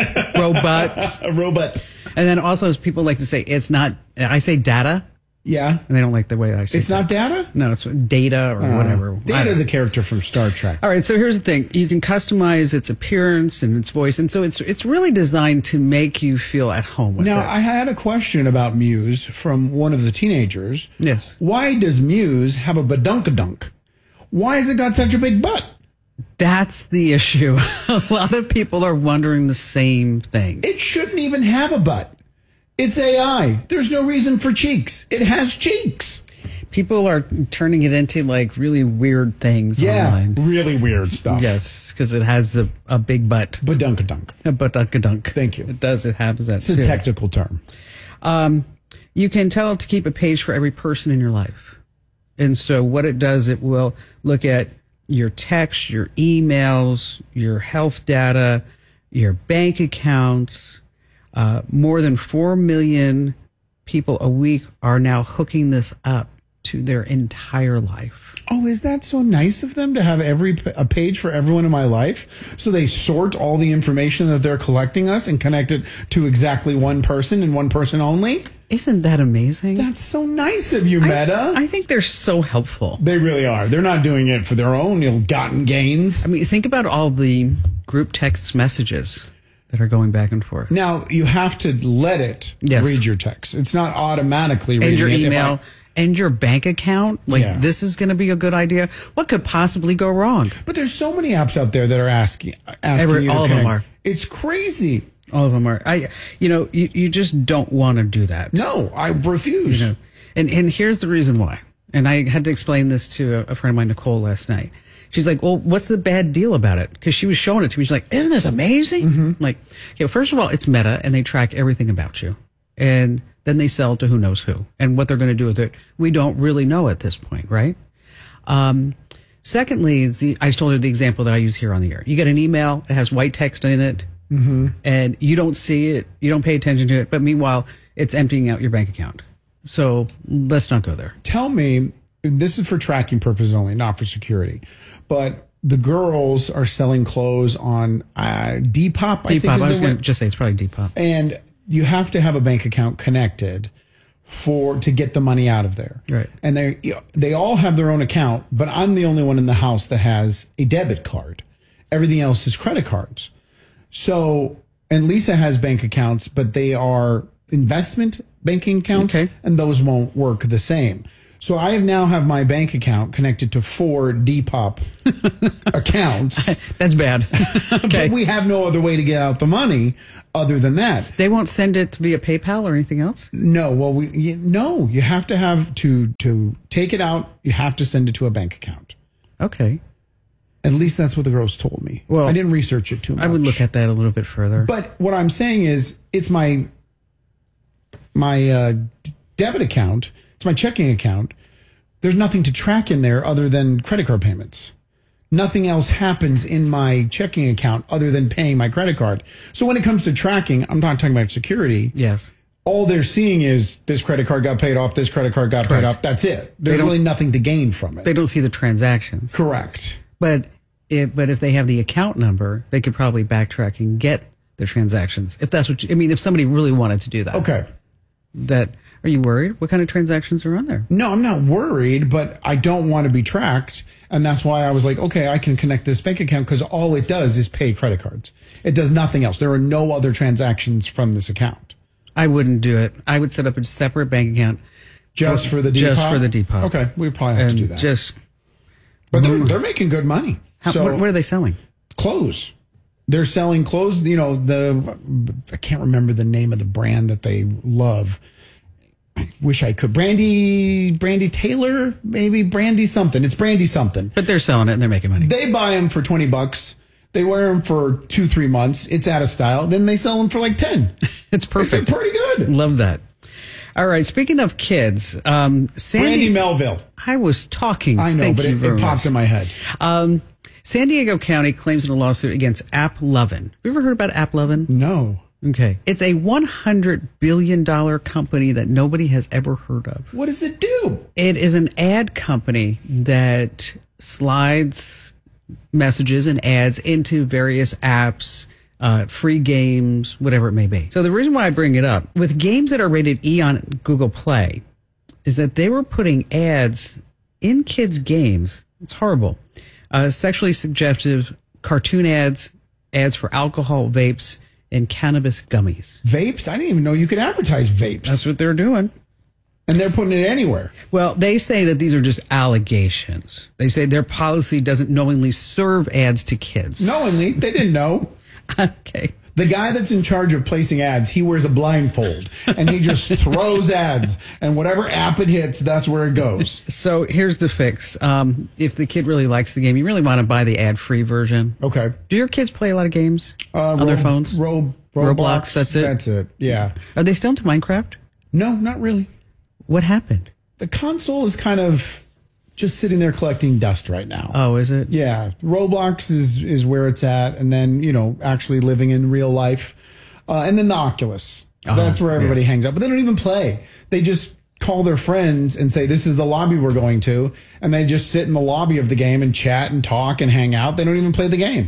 robot. A robot. And then also people like to say it's not, I say data. Yeah. And they don't like the way I say It's data. not data? No, it's data or Uh, whatever. Data is a character from Star Trek. All right, so here's the thing. You can customize its appearance and its voice, and so it's it's really designed to make you feel at home with Now, it. I had a question about Muse from one of the teenagers. Yes. Why does Muse have a badunkadunk? Why has it got such a big butt? That's the issue. A lot of people are wondering the same thing. It shouldn't even have a butt. It's A I. There's no reason for cheeks. It has cheeks. People are turning it into like really weird things Yeah, online. really weird stuff. Yes, because it has a, a big butt. Badunkadunk. A badunkadunk. Thank you. It does. It has that It's a too. technical term. Um, you can tell it to keep a page for every person in your life. And so what it does, it will look at your texts, your emails, your health data, your bank accounts. Uh, more than four million people a week are now hooking this up to their entire life. Oh, is that so nice of them to have every a page for everyone in my life? So they sort all the information that they're collecting us and connect it to exactly one person and one person only? Isn't that amazing? That's so nice of you, Meta. I, I think they're so helpful. They really are. They're not doing it for their own ill-gotten gains. I mean, think about all the group text messages that are going back and forth. Now, you have to let it Yes. read your text. It's not automatically reading And your it. If email I- and your bank account. Like, Yeah. this is going to be a good idea. What could possibly go wrong? But there's so many apps out there that are asking, asking Every- you to all of them connect. are. It's crazy. All of them are. I, you know, you, you just don't want to do that. No, I refuse. You know, and, and here's the reason why. And I had to explain this to a, a friend of mine, Nicole, last night. She's like, well, what's the bad deal about it? Because she was showing it to me. She's like, isn't this amazing? Mm-hmm. I'm like, okay, first of all, it's Meta, and they track everything about you. And then they sell to who knows who. And what they're going to do with it, we don't really know at this point, right? Um, secondly, the, I told her the example that I use here on the air. You get an email, it has white text in it, Mm-hmm. and you don't see it, you don't pay attention to it, but meanwhile, it's emptying out your bank account. So let's not go there. Tell me, this is for tracking purposes only, not for security, but the girls are selling clothes on uh, Depop. I think Depop, is I was the going way- to just say it's probably Depop. and you have to have a bank account connected for to get the money out of there. Right. And they they all have their own account, but I'm the only one in the house that has a debit card. Everything else is credit cards. So, and Lisa has bank accounts, but they are investment banking accounts, Okay. and those won't work the same. So I have now have my bank account connected to four Depop accounts. That's bad. Okay. But we have no other way to get out the money other than that. They won't send it via PayPal or anything else? No, well, we you, no. You have to have to to take it out. You have to send it to a bank account. Okay. At least that's what the girls told me. Well, I didn't research it too much. I would look at that a little bit further. But what I'm saying is, it's my my uh, d- debit account. It's my checking account. There's nothing to track in there other than credit card payments. Nothing else happens in my checking account other than paying my credit card. So when it comes to tracking, I'm not talking about security. Yes. All they're seeing is this credit card got paid off, this credit card got Correct. paid off. That's it. There's don't- really nothing to gain from it. They don't see the transactions. Correct. But if, but if they have the account number, they could probably backtrack and get the transactions. If that's what you, I mean, if somebody really wanted to do that. Okay. That, are you worried? What kind of transactions are on there? No, I'm not worried, but I don't want to be tracked. And that's why I was like, okay, I can connect this bank account because all it does is pay credit cards. It does nothing else. There are no other transactions from this account. I wouldn't do it. I would set up a separate bank account. Just for the Just Depop? for the Depop. Okay, we probably have and to do that. Just, But they're, they're making good money. how, so what, what are they selling? clothes. They're selling clothes. You know, the I can't remember the name of the brand that they love. I wish I could. Brandy, Brandy Taylor, maybe Brandy something. It's Brandy something. But they're selling it and they're making money. They buy them for twenty bucks. They wear them for two, three months. It's out of style. Then they sell them for like ten. It's perfect. It's pretty good. Love that. All right. Speaking of kids, um, Sandy Brandy Melville. I was talking. I know, Thank but you it, very it popped much. in my head. Um, San Diego County claims in a lawsuit against AppLovin. Have you ever heard about AppLovin? No. Okay. It's a one hundred billion dollars company that nobody has ever heard of. What does it do? It is an ad company that slides messages and ads into various apps, uh, free games, whatever it may be. So the reason why I bring it up, with games that are rated E on Google Play, is that they were putting ads in kids' games. It's horrible. Uh, sexually suggestive cartoon ads, ads for alcohol, vapes, and cannabis gummies. Vapes? I didn't even know you could advertise vapes. That's what they're doing. And they're putting it anywhere. Well, they say that these are just allegations. They say their policy doesn't knowingly serve ads to kids. Knowingly, they didn't know. Okay. The guy that's in charge of placing ads, he wears a blindfold and he just throws ads, and whatever app it hits, that's where it goes. So here's the fix. Um, if the kid really likes the game, you really want to buy the ad-free version. Okay. Do your kids play a lot of games Uh, on their Ro- phones? Ro- Roblox, Roblox, that's it? That's it, yeah. Are they still into Minecraft? No, not really. What happened? The console is kind of just sitting there collecting dust right now. Oh, is it? Yeah, Roblox is is where it's at, and then you know actually living in real life, uh, and then the Oculus. Uh-huh, That's where everybody yeah. hangs out. But they don't even play. They just call their friends and say, "This is the lobby we're going to," and they just sit in the lobby of the game and chat and talk and hang out. They don't even play the game.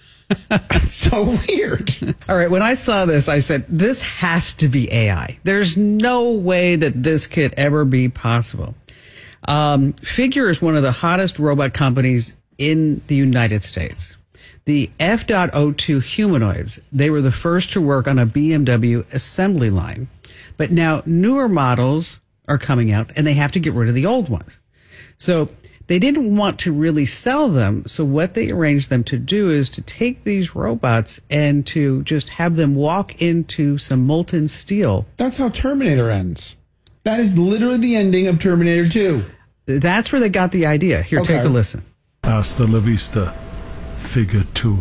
It's so weird. All right, when I saw this, I said, this has to be A I. There's no way that this could ever be possible. Um, Figure is one of the hottest robot companies in the United States. The F zero two humanoids, they were the first to work on a B M W assembly line. But now newer models are coming out and they have to get rid of the old ones. So they didn't want to really sell them. So what they arranged them to do is to take these robots and to just have them walk into some molten steel. That's how Terminator ends. That is literally the ending of Terminator two. That's where they got the idea. Here, Okay. take a listen. Hasta la vista, figure two.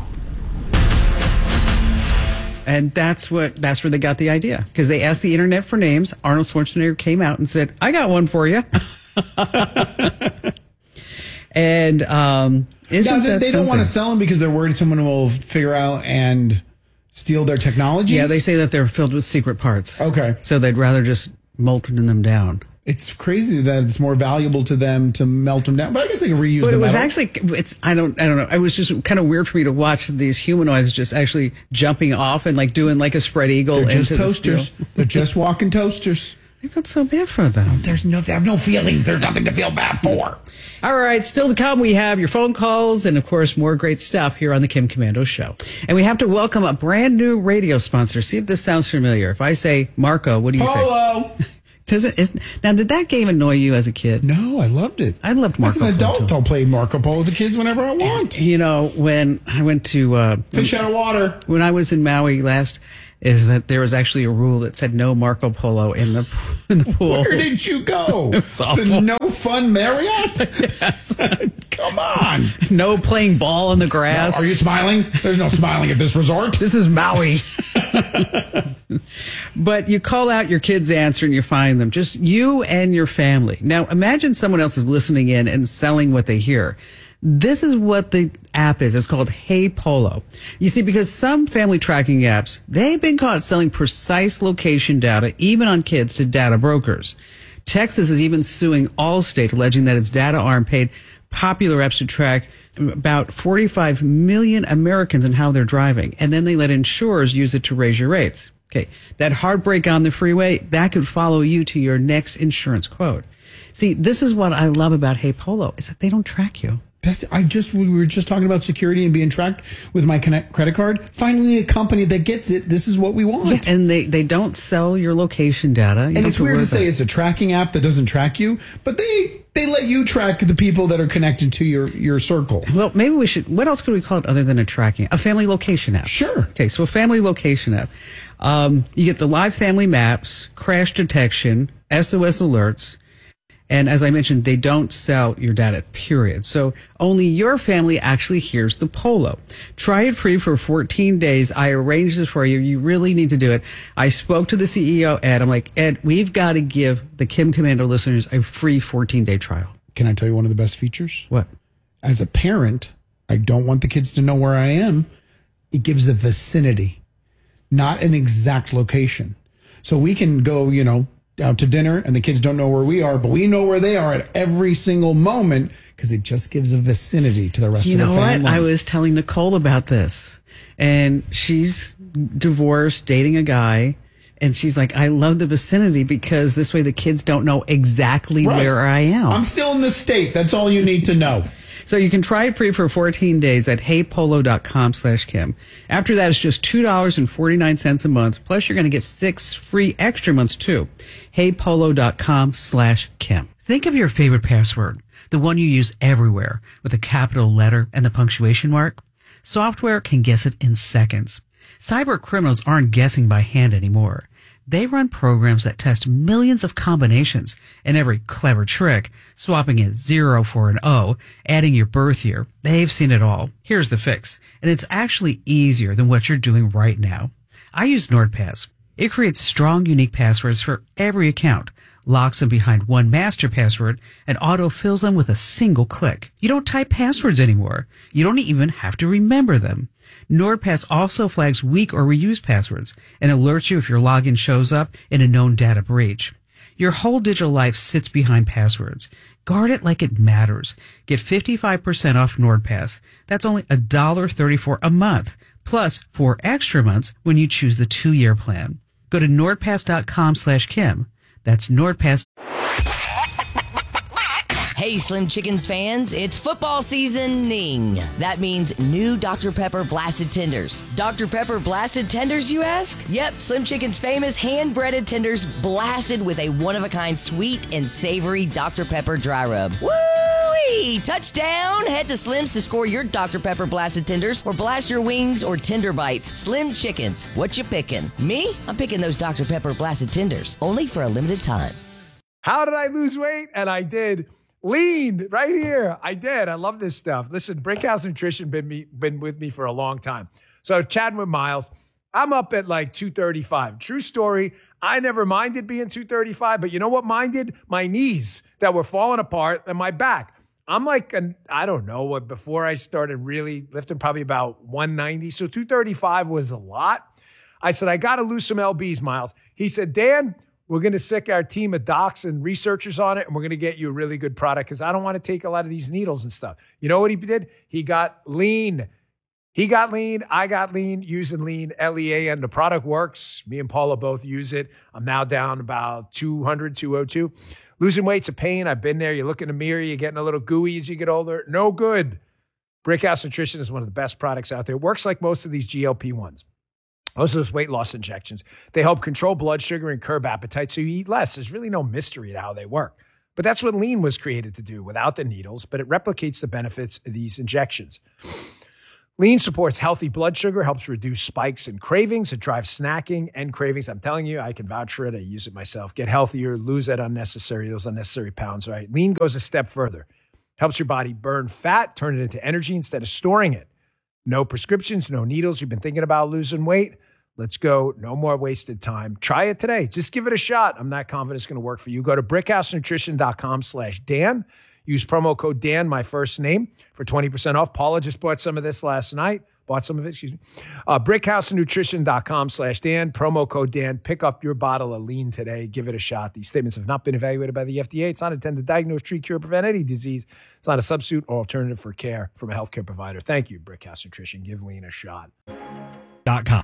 And that's what that's where they got the idea, because they asked the internet for names. Arnold Schwarzenegger came out and said, "I got one for you." And um, isn't Yeah, they, that they don't want to something? sell them because they're worried someone will figure out and steal their technology. Yeah, they say that they're filled with secret parts. Okay. So they'd rather just molten them down. It's crazy that it's more valuable to them to melt them down, but I guess they can reuse But the it was metal. actually, it's, I don't, I don't know. It was just kind of weird for me to watch these humanoids just actually jumping off and like doing like a spread eagle. They're just into the toasters. steel. They're just walking toasters. I felt so bad for them. There's no, they have no feelings. There's nothing to feel bad for. All right, still to come, we have your phone calls and, of course, more great stuff here on the Kim Commando Show. And we have to welcome a brand new radio sponsor. See if this sounds familiar. If I say Marco, what do you say? Polo. Does it? Is, now, did that game annoy you as a kid? No, I loved it. I loved Marco As an Polo. adult, I'll play Marco Polo with the kids whenever I want. You know, when I went to uh, Fish out of water. When I was in Maui last, is that there was actually a rule that said no Marco Polo in the in the pool. Where did you go? It was awful. The No Fun Marriott? Yes. Come on. No playing ball in the grass. Are you smiling? There's no smiling at this resort. This is Maui. But you call out your kids' answer and you find them. Just you and your family. Now, imagine someone else is listening in and selling what they hear. This is what the app is. It's called Hey Polo. You see, because some family tracking apps, they've been caught selling precise location data, even on kids, to data brokers. Texas is even suing Allstate, alleging that its data arm paid popular apps to track about forty-five million Americans and how they're driving. And then they let insurers use it to raise your rates. Okay, that heartbreak on the freeway, that could follow you to your next insurance quote. See, this is what I love about Hey Polo, is that they don't track you. That's, I just, we were just talking about security and being tracked with my connect, credit card. Finally, a company that gets it. This is what we want. Yeah, and they, they don't sell your location data. You And don't it's have weird worry to say about- it's a tracking app that doesn't track you, but they they let you track the people that are connected to your, your circle. Well, maybe we should, what else could we call it other than a tracking? A family location app. Sure. Okay, so a family location app. Um, you get the live family maps, crash detection, S O S alerts, and as I mentioned, they don't sell your data, period. So only your family actually hears the Polo. Try it free for fourteen days. I arranged this for you. You really need to do it. I spoke to the C E O, Ed. I'm like, Ed, we've got to give the Kim Commando listeners a free fourteen-day trial. Can I tell you one of the best features? What? As a parent, I don't want the kids to know where I am. It gives a vicinity, not an exact location. So we can go, you know, out to dinner and the kids don't know where we are, but we know where they are at every single moment because it just gives a vicinity to the rest You of the know family. what? I was telling Nicole about this, and she's divorced, dating a guy, and she's like, I love the vicinity because this way the kids don't know exactly Right. where I am. I'm still in the state. That's all you need to know. So you can try it free for fourteen days at heypolo.com slash Kim. After that, it's just two dollars and forty-nine cents a month. Plus, you're going to get six free extra months, too. heypolo.com slash Kim. Think of your favorite password, the one you use everywhere, with a capital letter and the punctuation mark. Software can guess it in seconds. Cyber criminals aren't guessing by hand anymore. They run programs that test millions of combinations, and every clever trick, swapping a zero for an O, adding your birth year, they've seen it all. Here's the fix, and it's actually easier than what you're doing right now. I use NordPass. It creates strong, unique passwords for every account, locks them behind one master password, and auto-fills them with a single click. You don't type passwords anymore. You don't even have to remember them. NordPass also flags weak or reused passwords and alerts you if your login shows up in a known data breach. Your whole digital life sits behind passwords. Guard it like it matters. Get fifty-five percent off NordPass. That's only one dollar and thirty-four cents a month, plus four extra months when you choose the two-year plan. Go to nordpass.com slash Kim. That's NordPass. Hey, Hey, Slim Chickens fans, it's football seasoning. That means new Doctor Pepper Blasted Tenders. Doctor Pepper Blasted Tenders, you ask? Yep, Slim Chickens' famous hand-breaded tenders blasted with a one-of-a-kind sweet and savory Doctor Pepper dry rub. Woo-wee! Touchdown! Head to Slim's to score your Doctor Pepper Blasted Tenders or blast your wings or tender bites. Slim Chickens, what you picking? Me? I'm picking those Doctor Pepper Blasted Tenders, only for a limited time. How did I lose weight? And I did. Lean right here. I did. I love this stuff. Listen, Brickhouse Nutrition been me been with me for a long time. So chatting with Miles, I'm up at like two thirty-five. True story. I never minded being two thirty-five, but you know what minded? My knees that were falling apart and my back. I'm like, an, I don't know what, before I started really lifting, probably about one ninety. So two thirty-five was a lot. I said, I got to lose some L Bs, Miles. He said, Dan, we're going to sick our team of docs and researchers on it, and we're going to get you a really good product because I don't want to take a lot of these needles and stuff. You know what he did? He got lean. He got lean. I got lean using lean, L E A, and the product works. Me and Paula both use it. I'm now down about two hundred, two oh two. Losing weight's a pain. I've been there. You look in the mirror, you're getting a little gooey as you get older. No good. Brickhouse Nutrition is one of the best products out there. It works like most of these G L P ones. Most of those weight loss injections, they help control blood sugar and curb appetite so you eat less. There's really no mystery to how they work. But that's what lean was created to do without the needles, but it replicates the benefits of these injections. Lean supports healthy blood sugar, helps reduce spikes and cravings. It drives snacking and cravings. I'm telling you, I can vouch for it. I use it myself. Get healthier, lose that unnecessary, those unnecessary pounds, right? Lean goes a step further. Helps your body burn fat, turn it into energy instead of storing it. No prescriptions, no needles. You've been thinking about losing weight? Let's go. No more wasted time. Try it today. Just give it a shot. I'm not confident it's going to work for you. Go to brickhousenutrition.com slash Dan. Use promo code Dan, my first name, for twenty percent off. Paula just bought some of this last night. Bought some of it, excuse me. Uh, brickhousenutrition.com slash Dan. Promo code Dan. Pick up your bottle of lean today. Give it a shot. These statements have not been evaluated by the F D A. It's not intended to diagnose, treat, cure, prevent any disease. It's not a substitute or alternative for care from a healthcare provider. Thank you, Brickhouse Nutrition. Give lean a shot. Dot com.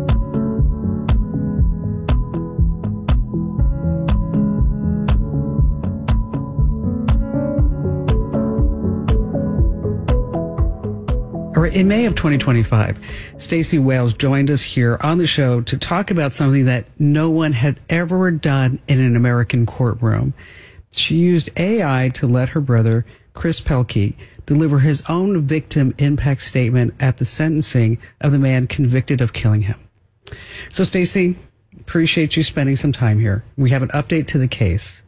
In May of twenty twenty-five, Stacey Wales joined us here on the show to talk about something that no one had ever done in an American courtroom. She used A I to let her brother, Chris Pelkey, deliver his own victim impact statement at the sentencing of the man convicted of killing him. So, Stacey, appreciate you spending some time here. We have an update to the case.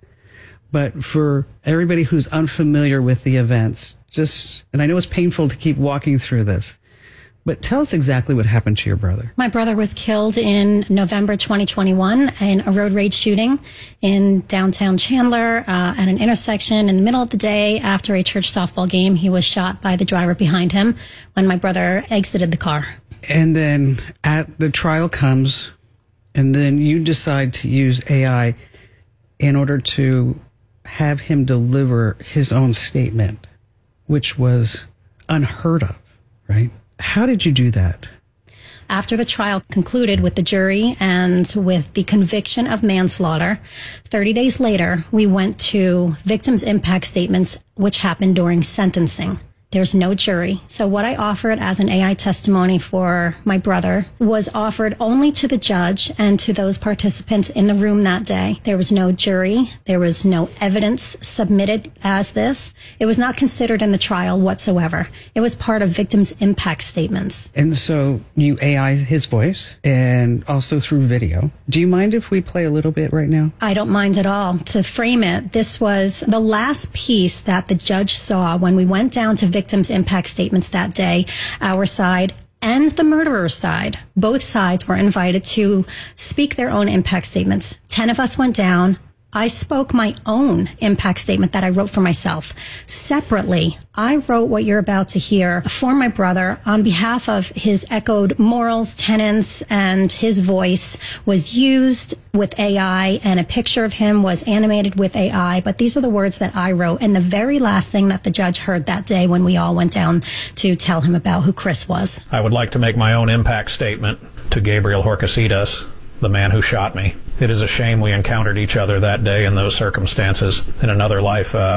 But for everybody who's unfamiliar with the events, just, and I know it's painful to keep walking through this, but tell us exactly what happened to your brother. My brother was killed in November twenty twenty-one in a road rage shooting in downtown Chandler uh, at an intersection in the middle of the day after a church softball game. He was shot by the driver behind him when my brother exited the car. And then at the trial comes, and then you decide to use A I in order to have him deliver his own statement, which was unheard of, right? How did you do that? After the trial concluded with the jury and with the conviction of manslaughter, thirty days later, we went to victims' impact statements, which happened during sentencing. There's no jury. So what I offered as an A I testimony for my brother was offered only to the judge and to those participants in the room that day. There was no jury. There was no evidence submitted as this. It was not considered in the trial whatsoever. It was part of victims' impact statements. And so you A I his voice and also through video. Do you mind if we play a little bit right now? I don't mind at all. To frame it, this was the last piece that the judge saw when we went down to victims' victims' impact statements that day. Our side and the murderer's side, both sides were invited to speak their own impact statements. Ten of us went down. I spoke my own impact statement that I wrote for myself. Separately, I wrote what you're about to hear for my brother on behalf of his echoed morals, tenets, and his voice was used with A I, and a picture of him was animated with A I. But these are the words that I wrote, and the very last thing that the judge heard that day when we all went down to tell him about who Chris was. I would like to make my own impact statement to Gabriel Horcasitas, the man who shot me. It is a shame we encountered each other that day in those circumstances. In another life, uh,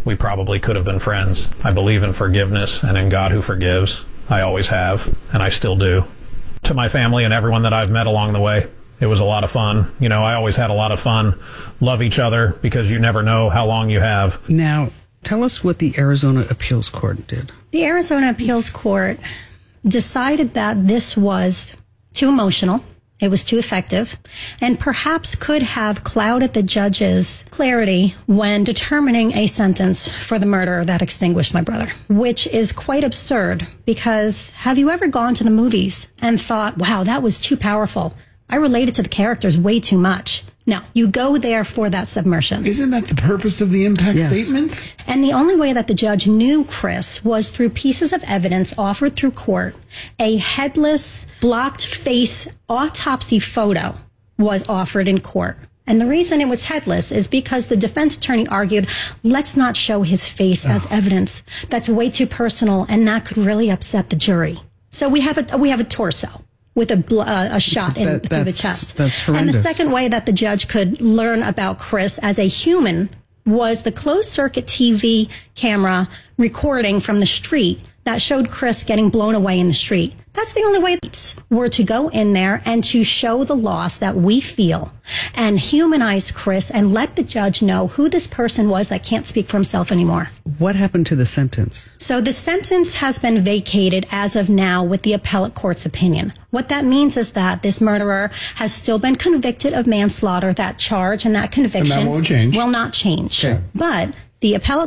we probably could have been friends. I believe in forgiveness and in God who forgives. I always have, and I still do. To my family and everyone that I've met along the way, it was a lot of fun. You know, I always had a lot of fun. Love each other because you never know how long you have. Now, tell us what the Arizona Appeals Court did. The Arizona Appeals Court decided that this was too emotional. It was too effective, and perhaps could have clouded the judge's clarity when determining a sentence for the murder that extinguished my brother, which is quite absurd because have you ever gone to the movies and thought, wow, that was too powerful? I related to the characters way too much. No, you go there for that submersion. Isn't that the purpose of the impact Yes. statements? And the only way that the judge knew Chris was through pieces of evidence offered through court. A headless, blocked face autopsy photo was offered in court. And the reason it was headless is because the defense attorney argued, let's not show his face as evidence. That's way too personal, and that could really upset the jury. So we have a we have a torso with a bl- uh, a shot in That- through the that's- chest. that's And the horrendous. second way that the judge could learn about Chris as a human was the closed circuit T V camera recording from the street that showed Chris getting blown away in the street. That's the only way were to go in there and to show the loss that we feel and humanize Chris and let the judge know who this person was that can't speak for himself anymore. What happened to the sentence? So the sentence has been vacated as of now with the appellate court's opinion. What that means is that this murderer has still been convicted of manslaughter. That charge and that conviction won't change. will not change. Okay. But the appellate